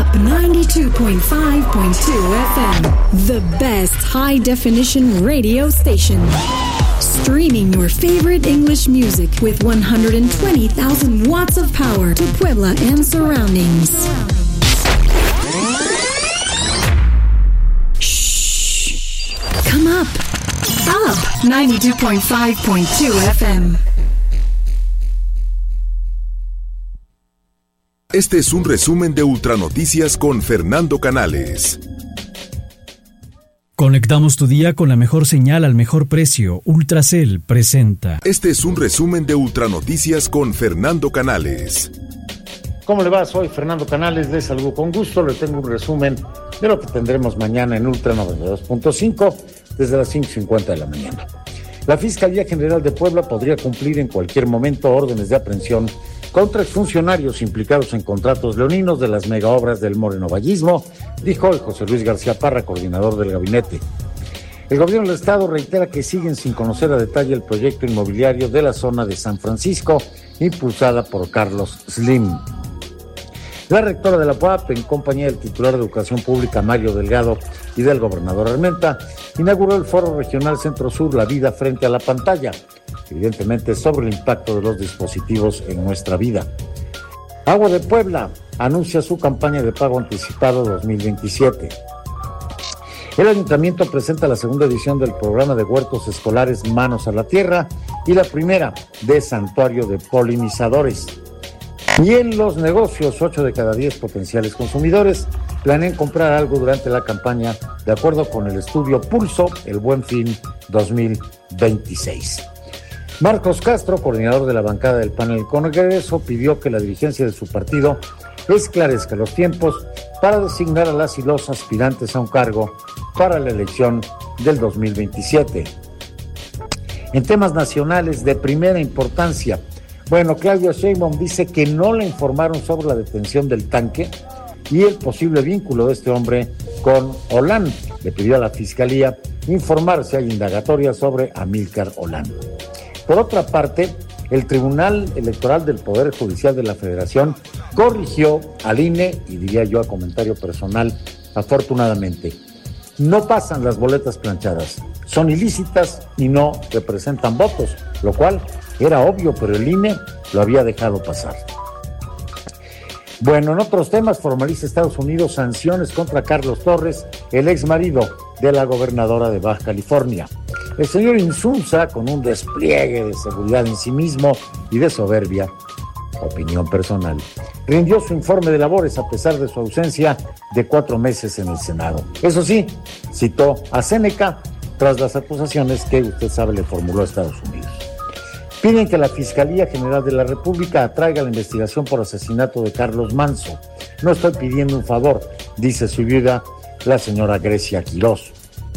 92.5.2 FM, the best high-definition radio station. Streaming your favorite English music with 120,000 watts of power to Puebla and surroundings. Shh. Come up. Up 92.5.2 FM. Este es un resumen de Ultranoticias con Fernando Canales. Conectamos tu día con la mejor señal al mejor precio. Ultracel presenta. Este es un resumen de Ultranoticias con Fernando Canales. ¿Cómo le va? Soy Fernando Canales, les saludo con gusto. Les tengo un resumen de lo que tendremos mañana en Ultra 92.5 desde las 5:50 de la mañana. La Fiscalía General de Puebla podría cumplir en cualquier momento órdenes de aprehensión contra exfuncionarios implicados en contratos leoninos de las megaobras del morenovallismo, dijo el José Luis García Parra, coordinador del gabinete. El gobierno del estado reitera que siguen sin conocer a detalle el proyecto inmobiliario de la zona de San Francisco, impulsada por Carlos Slim. La rectora de la UAP, en compañía del titular de Educación Pública, Mario Delgado, y del gobernador Armenta, inauguró el Foro Regional Centro Sur, La Vida Frente a la Pantalla, evidentemente sobre el impacto de los dispositivos en nuestra vida. Agua de Puebla anuncia su campaña de pago anticipado 2027. El ayuntamiento presenta la segunda edición del programa de huertos escolares Manos a la Tierra y la primera de Santuario de Polinizadores. Y en los negocios, 8 de cada 10 potenciales consumidores planean comprar algo durante la campaña, de acuerdo con el estudio Pulso, el Buen Fin 2026. Marcos Castro, coordinador de la bancada del PAN en el Congreso, pidió que la dirigencia de su partido esclarezca los tiempos para designar a las y los aspirantes a un cargo para la elección del 2027. En temas nacionales de primera importancia, Claudia Sheinbaum dice que no le informaron sobre la detención del tanque y el posible vínculo de este hombre con Olán. Le pidió a la Fiscalía informar si hay indagatoria sobre Amílcar Olán. Por otra parte, el Tribunal Electoral del Poder Judicial de la Federación corrigió al INE, y diría yo a comentario personal, afortunadamente. No pasan las boletas planchadas, son ilícitas y no representan votos, lo cual era obvio, pero el INE lo había dejado pasar. En otros temas, formaliza Estados Unidos sanciones contra Carlos Torres, el exmarido de la gobernadora de Baja California. El señor Insunza, con un despliegue de seguridad en sí mismo y de soberbia, opinión personal, rindió su informe de labores a pesar de su ausencia de 4 meses en el Senado. Eso sí, citó a Séneca tras las acusaciones que usted sabe le formuló a Estados Unidos. Piden que la Fiscalía General de la República atraiga la investigación por asesinato de Carlos Manso. No estoy pidiendo un favor, dice su viuda, la señora Grecia Quirós.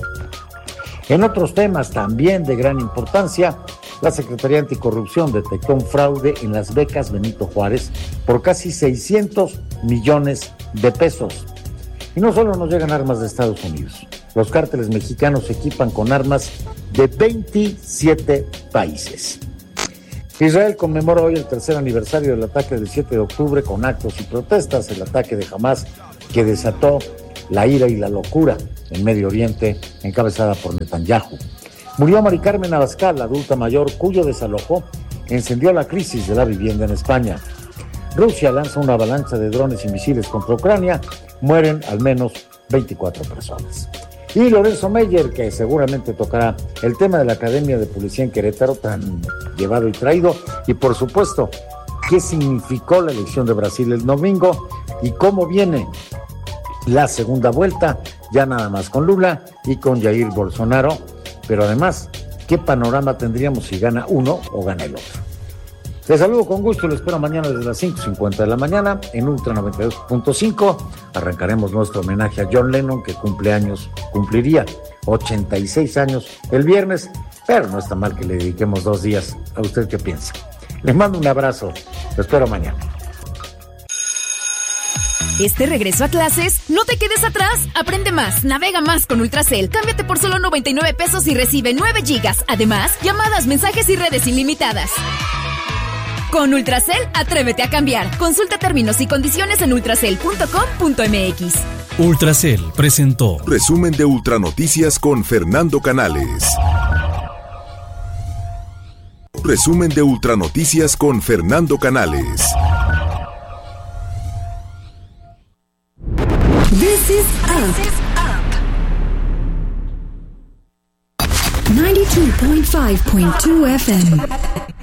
En otros temas también de gran importancia, la Secretaría Anticorrupción detectó un fraude en las becas Benito Juárez por casi 600 millones de pesos. Y no solo nos llegan armas de Estados Unidos, los cárteles mexicanos se equipan con armas de 27 países. Israel conmemora hoy el tercer aniversario del ataque del 7 de octubre con actos y protestas, el ataque de Hamás que desató la ira y la locura en Medio Oriente, encabezada por Netanyahu. Murió Mari Carmen Abascal, adulta mayor, cuyo desalojo encendió la crisis de la vivienda en España. Rusia lanza una avalancha de drones y misiles contra Ucrania, mueren al menos 24 personas. Y Lorenzo Meyer, que seguramente tocará el tema de la Academia de Policía en Querétaro, tan llevado y traído, y por supuesto, qué significó la elección de Brasil el domingo y cómo viene la segunda vuelta, ya nada más con Lula y con Jair Bolsonaro, pero además, ¿qué panorama tendríamos si gana uno o gana el otro? Les saludo con gusto y lo espero mañana desde las 5:50 de la mañana en Ultra 92.5. Arrancaremos nuestro homenaje a John Lennon, que cumpliría 86 años el viernes, pero no está mal que le dediquemos 2 días. ¿A usted qué piensa? Les mando un abrazo, lo espero mañana. Este regreso a clases, no te quedes atrás. Aprende más, navega más con Ultracel. Cámbiate por solo 99 pesos y recibe 9 gigas. Además, llamadas, mensajes y redes ilimitadas. Con Ultracel, atrévete a cambiar. Consulta términos y condiciones en ultracel.com.mx. Ultracel presentó Resumen de Ultranoticias con Fernando Canales. Resumen de Ultranoticias con Fernando Canales. This is up. 92.5.2 FM.